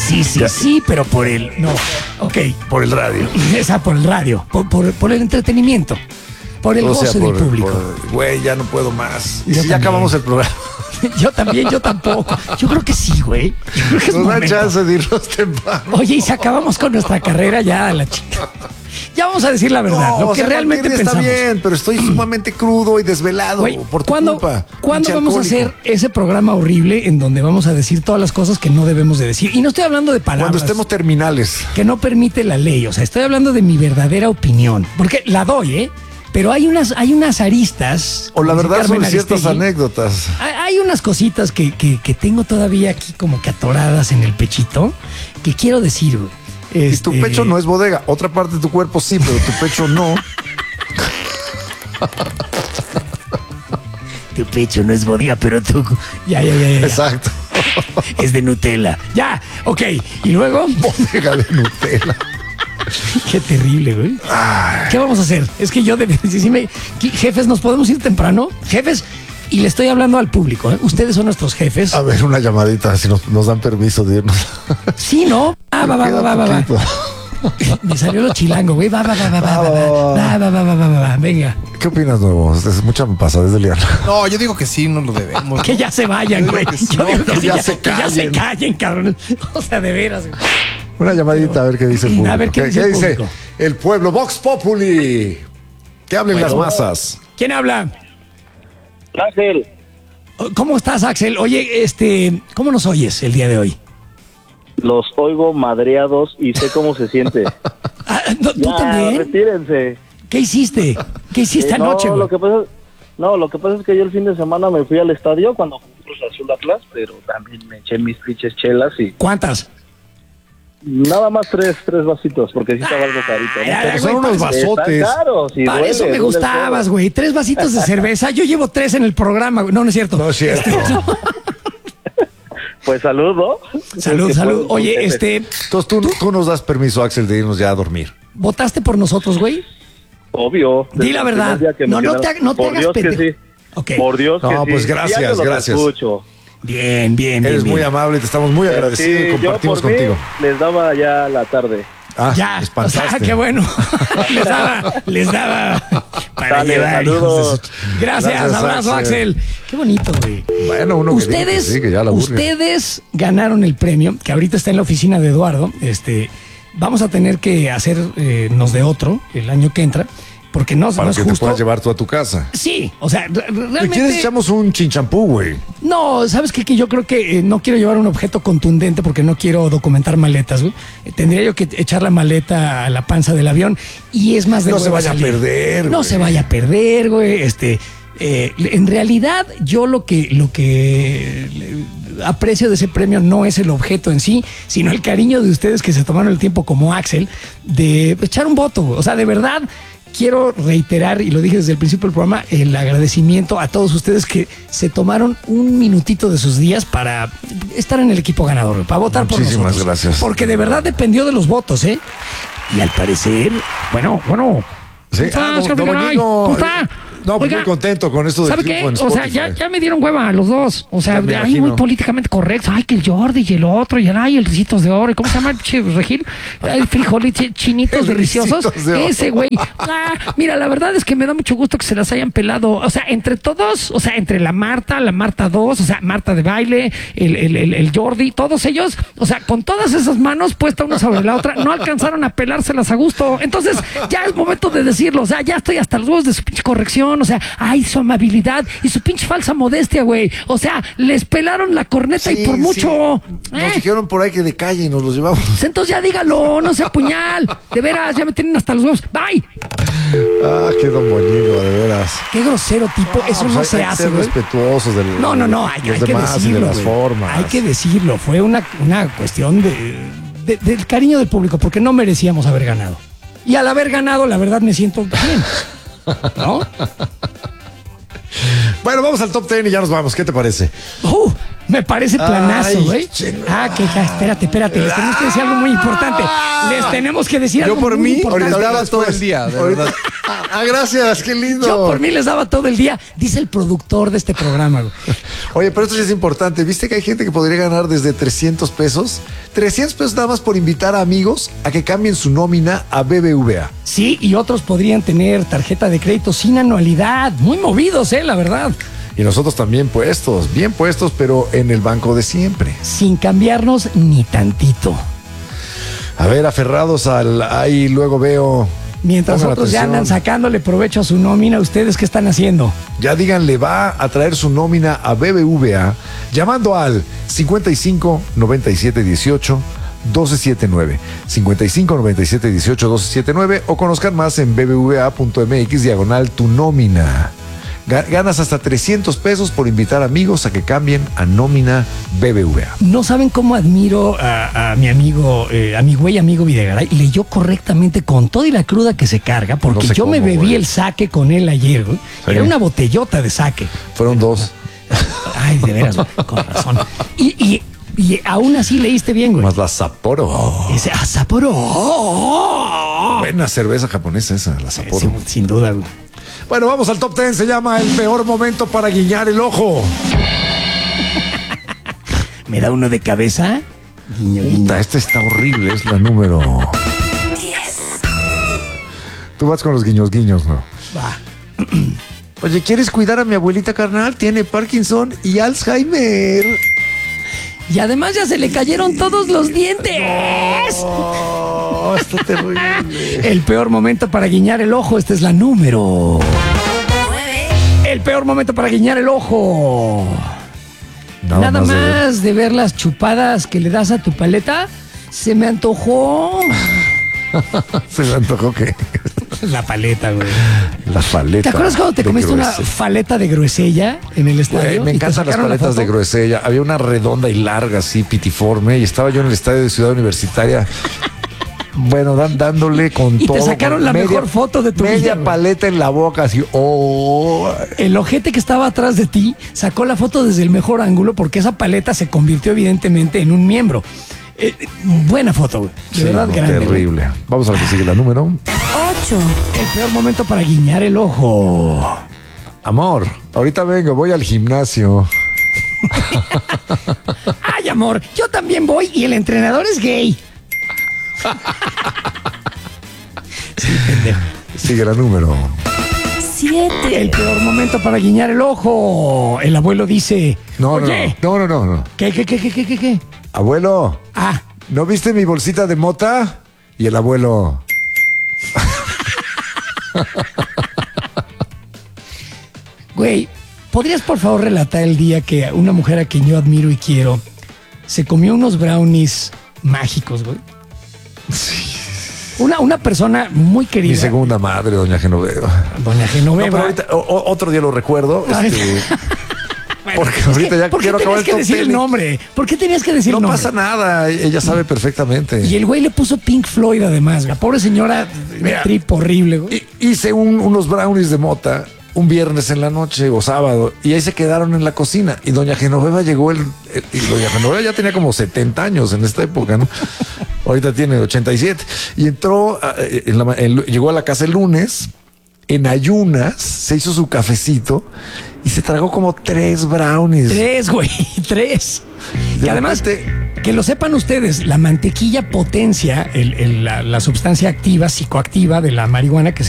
Sí, pero por el... No, ok. Por el radio. Esa por el radio, por el entretenimiento, por el goce del público. Güey, ya no puedo más. ¿Y Yo si ya también. acabamos el programa? Yo también, yo tampoco. Yo creo que sí, güey. Yo creo que es Nos da momento. chance de irnos temprano. Oye, y si acabamos con nuestra carrera ya a la chica. Ya vamos a decir la verdad, lo o que sea, realmente cualquier día pensamos. está bien, pero estoy sumamente crudo y desvelado Güey, por tu ¿cuándo culpa. vamos Pinche a alcohólico. hacer ese programa horrible en donde vamos a decir todas las cosas que no debemos de decir? Y no estoy hablando de palabras Cuando estemos terminales. que no permite la ley. O sea, estoy hablando de mi verdadera opinión. Porque la doy, ¿eh? Pero hay unas aristas. O la como dice verdad Carmen son ciertas Aristegui. anécdotas. Hay unas cositas que tengo todavía aquí como que atoradas en el pechito que quiero decir, güey. Y tu pecho no es bodega. Otra parte de tu cuerpo sí, pero tu pecho no. Tu pecho no es bodega, pero tú... Ya. Exacto. Es de Nutella. Ya, ok. Y luego... Bodega de Nutella. Qué terrible, güey. ¿Qué vamos a hacer? Es que yo jefes, ¿nos podemos ir temprano? Jefes, y le estoy hablando al público, ¿eh? Ustedes son nuestros jefes. A ver, una llamadita, si nos dan permiso de irnos. Sí, ¿no? Va. Poquito. Me salió lo chilango, güey. Va. Venga. ¿Qué opinas, nuevo? Es mucha pasadez de liar. No, yo digo que sí, no lo debemos. Que ya se vayan, güey. que sí, Yo digo que que sí, ya que se ya se callen. callen, cabrón. O sea, de veras, güey. Una llamadita a ver qué dice el público. A ver qué dice el público. El pueblo? Vox Populi. Que hablen las masas. ¿Quién habla? Ángel, ¿Cómo estás, Axel? Oye, ¿cómo nos oyes el día de hoy? los oigo madreados y sé cómo se siente. ¿Tú Ya, también? retírense. ¿Qué hiciste? ¿Qué hiciste anoche, güey? Lo que pasa es que yo el fin de semana me fui al estadio cuando jugó Cruz Azul Atlas, pero también me eché mis pinches chelas y ¿Cuántas? nada más tres vasitos, porque sí estaba algo carito. ¿no? Ay, Pero güey, son unos para- vasotes. Están caros y Para duele, eso me duele el gustabas, codo. güey. 3 vasitos de cerveza. Yo llevo 3 en el programa, güey. No, no es cierto. No es cierto. Pues salud, ¿no? Salud, Es que salud. fue- Oye, Entonces tú nos das permiso, Axel, de irnos ya a dormir. ¿votaste por nosotros, güey? Obvio. Di la verdad. No te hagas Por Dios que pendejo. sí. Ok. Por Dios que sí. No, pues gracias, Diario los gracias. escucho. Bien. Eres muy amable, te estamos muy agradecidos y Sí, yo compartimos por mí contigo. les daba ya la tarde. Ya, o espantaste. sea, qué bueno. les daba para Dale, llevar. saludos. hijos de su- Gracias, abrazo, Axel. Qué bonito, güey. Bueno, uno que diga que sí, que ya la burla. Ustedes ganaron el premio, que ahorita está en la oficina de Eduardo. Vamos a tener que hacernos de otro el año que entra, porque no Para es que te justo. puedas llevar tú a tu casa. Sí, o sea, Si quieres realmente... echamos un chinchampú, güey. No, ¿sabes qué? Que yo creo que no quiero llevar un objeto contundente porque no quiero documentar maletas, güey. Tendría yo que echar la maleta a la panza del avión y es más de No se hueva vaya a salir. perder, No güey. se vaya a perder, güey. En realidad, yo lo que aprecio de ese premio no es el objeto en sí, sino el cariño de ustedes que se tomaron el tiempo como Axel de echar un voto, güey. O sea, de verdad, quiero reiterar, y lo dije desde el principio del programa, el agradecimiento a todos ustedes que se tomaron un minutito de sus días para estar en el equipo ganador, para votar por nosotros. Muchísimas gracias. Porque de verdad dependió de los votos, ¿eh? Y al parecer, bueno. Sí. ¿Cómo estás, Don Gabriel? Boñino, ¿Cómo está? No, pues Oiga, muy contento con esto del ¿sabe qué? triunfo en O sea, Spotify. ya me dieron hueva a los dos. O sea, Ya me de ahí imagino. muy políticamente correcto. Ay, que el Jordi y el otro, y el Ricitos de Oro. ¿Y cómo se llama el Regil? El frijolitos chinitos El deliciosos. Ricitos de Oro. Ese güey. Mira, la verdad es que me da mucho gusto que se las hayan pelado. O sea, entre todos, o sea, entre la Marta 2, o sea, Marta de baile, el Jordi, todos ellos, o sea, con todas esas manos puestas una sobre la otra, no alcanzaron a pelárselas a gusto. Entonces, ya es momento de decirlo. O sea, ya estoy hasta los huevos de su pinche corrección. O sea, ay, su amabilidad y su pinche falsa modestia, güey. O sea, les pelaron la corneta y por mucho. Nos dijeron por ahí que de calle y nos los llevamos. Pues entonces ya dígalo, no sea puñal. De veras, ya me tienen hasta los huevos. Bye. Qué don Boñino, de veras. Qué grosero tipo. Eso no Pues se hay que hace, ser güey. respetuosos del, No, hay los que demás y de decirlo, las güey. formas. Hay que decirlo. Fue una cuestión del cariño del público, porque no merecíamos haber ganado. Y al haber ganado, la verdad, me siento bien. ¿No? Bueno, vamos al top 10 y ya nos vamos. ¿Qué te parece? Me parece planazo, Ay, güey. Espérate. Les tenemos que decir algo muy importante. Les tenemos que decir algo Yo por muy mí, importante. ahorita Hablabas todo el día, de Ahorita- verdad. Gracias, qué lindo. Yo por mí les daba todo el día, dice el productor de este programa, güey. Oye, pero esto sí es importante. ¿Viste que hay gente que podría ganar desde 300 pesos? 300 pesos nada más por invitar a amigos a que cambien su nómina a BBVA. Sí, y otros podrían tener tarjeta de crédito sin anualidad. Muy movidos, la verdad. Y nosotros también puestos, bien puestos, pero en el banco de siempre. Sin cambiarnos ni tantito. A ver, aferrados al ahí luego veo. Mientras Pongan otros ya atención. andan sacándole provecho a su nómina, ¿ustedes qué están haciendo? Ya díganle, va a traer su nómina a BBVA llamando al 55 97 18 1279. 55 97 18 1279 o conozcan más en bbva.mx / tu nómina. Ganas hasta 300 pesos por invitar amigos a que cambien a nómina BBVA. No saben cómo admiro a mi amigo, amigo Videgaray. Leyó correctamente con todo y la cruda que se carga, porque No sé yo me cómo, bebí güey. el saque con él ayer, güey. Sí. Era una botellota de saque. Fueron dos. Ay, de veras, güey, con razón. Y aún así leíste bien, güey. Más la Sapporo. Ese Sapporo. Buena cerveza japonesa esa, la Sapporo. Sin duda, güey. Bueno, vamos al top 10. Se llama El peor momento para guiñar el ojo. ¿Me da uno de cabeza? Guiño, guiño. Puta, esta está horrible. Es la número 10. Tú vas con los guiños, ¿no? Va. Oye, ¿quieres cuidar a mi abuelita carnal? Tiene Parkinson y Alzheimer. Y además ya se le cayeron todos los dientes. Oh, está terrible. El peor momento para guiñar el ojo. Esta es la número 9. El peor momento para guiñar el ojo. Nada más de ver las chupadas que le das a tu paleta, se me antojó. Se me antojó que La paleta, güey. la paleta. ¿Te acuerdas cuando te de comiste una gruesella. paleta de gruesella en el estadio? Güey, me y te encantan las sacaron la paletas de foto? gruesella. Había una redonda y larga, así, pitiforme, y estaba yo en el estadio de Ciudad Universitaria. Bueno, dándole con Y te todo. sacaron con la mejor foto de tu vida, media güey. paleta en la boca, así. Oh. El ojete que estaba atrás de ti sacó la foto desde el mejor ángulo porque esa paleta se convirtió evidentemente en un miembro. Buena foto, güey. De Sí, verdad, no, grande. güey. terrible. Vamos a la que sigue, la número. 8. El peor momento para guiñar el ojo. Amor, ahorita vengo, voy al gimnasio. Ay, amor, yo también voy y el entrenador es gay. Sí, pendejo. Sigue la número. 7. El peor momento para guiñar el ojo. El abuelo dice, No, oye, no. ¿Qué? Abuelo, Ah, ¿no viste mi bolsita de mota? Y el abuelo. güey, ¿podrías por favor relatar el día que una mujer a quien yo admiro y quiero se comió unos brownies mágicos, güey? Una persona muy querida. Mi segunda madre, doña Genoveva. Doña No, Genoveva. pero ahorita, otro día lo recuerdo. Ay. Bueno, porque es ahorita que, ya ¿por qué quiero acabar tenías que el decir top el 10? nombre? ¿Por qué tenías que decir No el nombre? pasa nada, ella sabe perfectamente. Y el güey le puso Pink Floyd además. La pobre señora, Mira, trip horrible, güey. Hice unos brownies de mota un viernes en la noche o sábado y ahí se quedaron en la cocina y doña Genoveva llegó y doña Genoveva ya tenía como 70 años en esta época, ¿no? Ahorita tiene 87 y entró, llegó a la casa el lunes en ayunas, se hizo su cafecito y se tragó como 3 brownies. 3, güey, 3. De Y además, repente- que lo sepan ustedes, la mantequilla potencia la sustancia activa, psicoactiva de la marihuana que